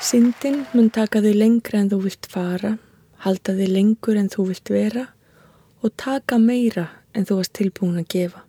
Syndin mun taka þig lengra en þú vilt fara, halda þig lengur en þú vilt vera og taka meira en þú varst tilbúin að gefa.